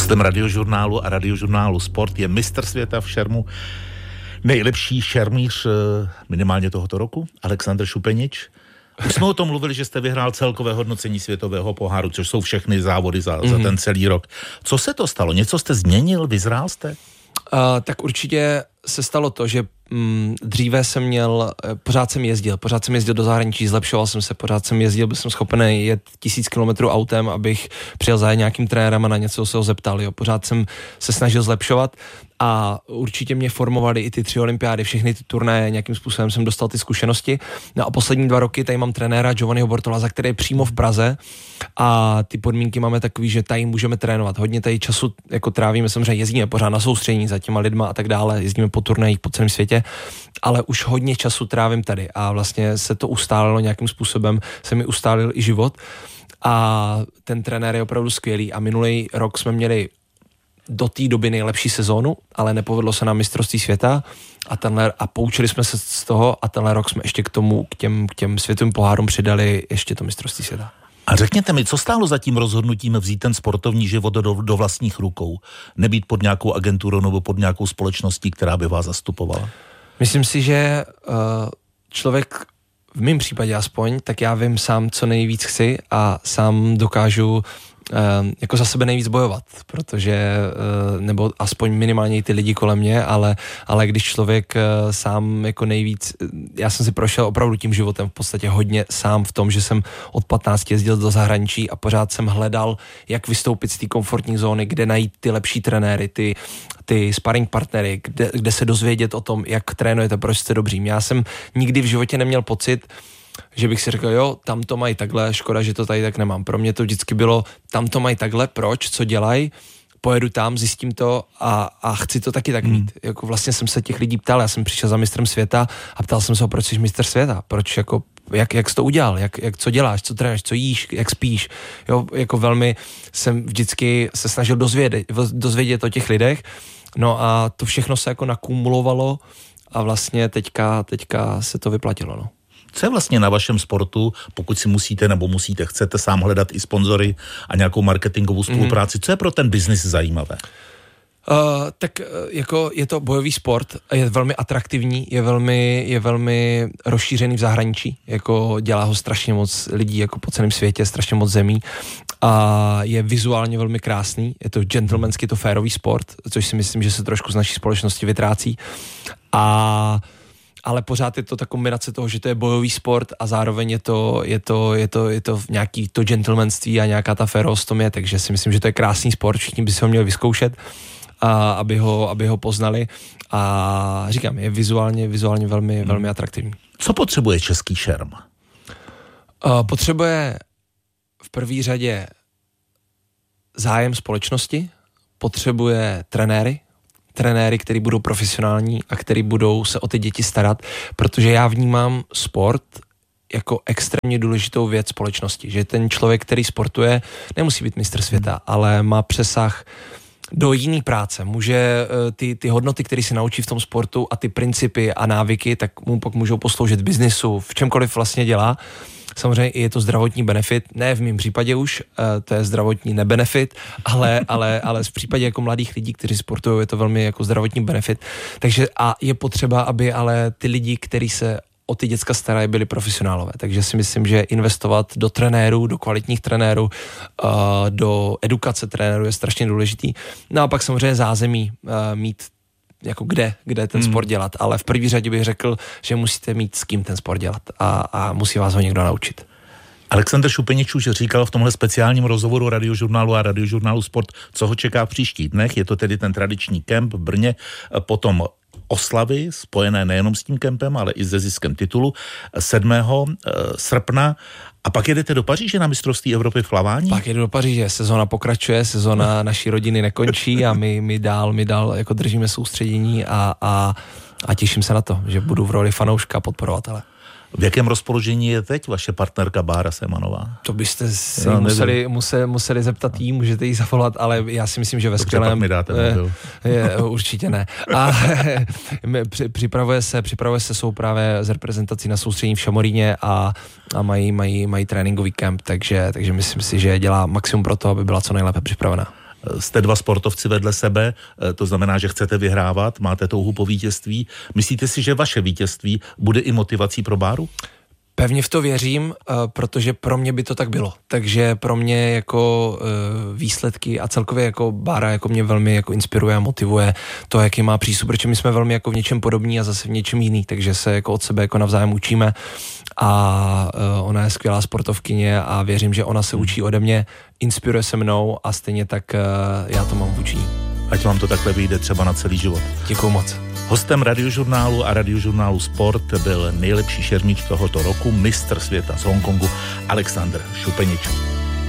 Hostem Radiožurnálu a Radiožurnálu Sport je mistr světa v šermu, nejlepší šermíř minimálně tohoto roku, Alexander Šupenič. Už jsme o tom mluvili, že jste vyhrál celkové hodnocení světového poháru, což jsou všechny závody za ten celý rok. Co se to stalo? Něco jste změnil? Vyzrál jste? Tak určitě se stalo to, že dříve jsem měl, pořád jsem jezdil do zahraničí, zlepšoval jsem se, byl jsem schopen jet 1000 kilometrů autem, abych přijel za nějakým trenérem a na něco se ho zeptal, jo. Pořád jsem se snažil zlepšovat a určitě mě formovaly i ty 3 olympiády, všechny ty turnaje, nějakým způsobem jsem dostal ty zkušenosti. No a poslední 2 roky tady mám trenéra Giovanniho Bortolaza, který je přímo v Praze a ty podmínky máme takový, že tady můžeme trénovat. Hodně tady času jako trávíme, samozřejmě jezdíme pořád na soustředění za těma lidma a tak dále, jezdíme po turnajích po celém světě, ale už hodně času trávím tady a vlastně se to ustálilo nějakým způsobem, se mi ustálil i život a ten trenér je opravdu skvělý a minulý rok jsme do té doby nejlepší sezónu, ale nepovedlo se nám mistrovství světa a poučili jsme se z toho a tenhle rok jsme ještě k těm světovým pohárům přidali ještě to mistrovství světa. A řekněte mi, co stálo za tím rozhodnutím vzít ten sportovní život do vlastních rukou? Nebýt pod nějakou agenturou nebo pod nějakou společností, která by vás zastupovala? Myslím si, že člověk, v mém případě aspoň, tak já vím sám, co nejvíc chci a sám dokážu jako za sebe nejvíc bojovat, protože, nebo aspoň minimálně i ty lidi kolem mě, ale když člověk sám jako nejvíc, já jsem si prošel opravdu tím životem v podstatě hodně sám v tom, že jsem od 15 jezdil do zahraničí a pořád jsem hledal, jak vystoupit z té komfortní zóny, kde najít ty lepší trenéry, ty sparring partnery, kde se dozvědět o tom, jak trénujete, proč jste dobří. Já jsem nikdy v životě neměl pocit, že bych si řekl, jo, tam to mají takhle, škoda, že to tady tak nemám. Pro mě to vždycky bylo, tam to mají takhle, proč, co dělají, pojedu tam, zjistím to a chci to taky tak mít. Jako vlastně jsem se těch lidí ptal, já jsem přišel za mistrem světa a ptal jsem se ho, proč jsi mistr světa, proč jako, jak jsi to udělal, co děláš, co trénuješ, co jíš, jak spíš. Jo, jako velmi jsem vždycky se snažil dozvědět o těch lidech, no a to všechno se jako nakumulovalo a vlastně teďka se to vyplatilo, no. Co je vlastně na vašem sportu, pokud si chcete sám hledat i sponzory a nějakou marketingovou spolupráci, co je pro ten biznis zajímavé? Jako je to bojový sport, je velmi atraktivní, je velmi rozšířený v zahraničí, jako dělá ho strašně moc lidí jako po celém světě, strašně moc zemí a je vizuálně velmi krásný, je to gentlemanský, to férový sport, což si myslím, že se trošku z naší společnosti vytrácí ale pořád je to ta kombinace toho, že to je bojový sport a zároveň je to nějaký to gentlemanství a nějaká ta férovost tom je, takže si myslím, že to je krásný sport, všichni by si ho měli vyzkoušet, a aby ho poznali a říkám, je vizuálně velmi atraktivní. Co potřebuje český šerm? Potřebuje v první řadě zájem společnosti, potřebuje trenéry, který budou profesionální a který budou se o ty děti starat, protože já vnímám sport jako extrémně důležitou věc společnosti, že ten člověk, který sportuje, nemusí být mistr světa, ale má přesah do jiný práce. Může ty hodnoty, které si naučí v tom sportu a ty principy a návyky, tak mu pak můžou posloužit v biznisu, v čemkoliv vlastně dělá. Samozřejmě je to zdravotní benefit, ne v mém případě už, to je zdravotní nebenefit, ale v případě jako mladých lidí, kteří sportují, je to velmi jako zdravotní benefit. Takže a je potřeba, aby ale ty lidi, kteří se o ty děcka starají, byli profesionálové. Takže si myslím, že investovat do trenérů, do kvalitních trenérů, do edukace trenérů je strašně důležitý. No a pak samozřejmě zázemí mít jako kde ten sport dělat, ale v první řadě bych řekl, že musíte mít s kým ten sport dělat a musí vás ho někdo naučit. Alexander Šupenič už říkal v tomhle speciálním rozhovoru Radiožurnálu a Radiožurnálu Sport, co ho čeká v příštích dnech. Je to tedy ten tradiční kemp v Brně, potom oslavy spojené nejenom s tím kempem, ale i se ziskem titulu 7. srpna. A pak jedete do Paříže na mistrovství Evropy v lavání? Pak jedu do Paříže, sezona pokračuje, sezona naší rodiny nekončí a my dál jako držíme soustředění a těším se na to, že budu v roli fanouška a podporovatele. V jakém rozpoložení je teď vaše partnerka Bára Semanová? To byste si museli zeptat jí, můžete jí zavolat, ale já si myslím, že ve skvělém... Dobře, pak mi dáte mobil. Určitě ne. A připravuje se, jsou právě z reprezentací na soustředění v Šamoríně a mají tréninkový kemp, takže myslím si, že dělá maximum pro to, aby byla co nejlépe připravená. Jste dva sportovci vedle sebe, to znamená, že chcete vyhrávat, máte touhu po vítězství. Myslíte si, že vaše vítězství bude i motivací pro Báru? Pevně v to věřím, protože pro mě by to tak bylo. Takže pro mě jako výsledky a celkově jako Bára jako mě velmi jako inspiruje a motivuje to, jaký má přístup, protože my jsme velmi jako v něčem podobní a zase v něčem jiný, takže se jako od sebe jako navzájem učíme a ona je skvělá sportovkyně a věřím, že ona se učí ode mě, inspiruje se mnou a stejně tak já to mám vůči ní. Ať vám to takhle vyjde třeba na celý život. Děkuju moc. Hostem Radiožurnálu a Radiožurnálu Sport byl nejlepší šermíč tohoto roku, mistr světa z Hongkongu Alexander Šupenič.